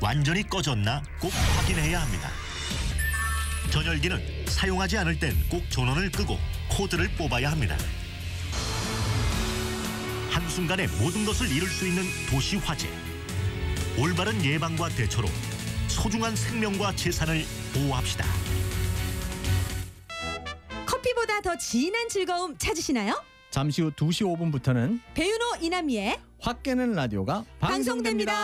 완전히 꺼졌나 꼭 확인해야 합니다. 전열기는 사용하지 않을 땐 꼭 전원을 끄고 코드를 뽑아야 합니다. 한순간에 모든 것을 잃을 수 있는 도시 화재. 올바른 예방과 대처로 소중한 생명과 재산을 보호합시다. 커피보다 더 진한 즐거움 찾으시나요? 잠시 후 2시 5분부터는 배윤호 이남희의 확 깨는 라디오가 방송됩니다.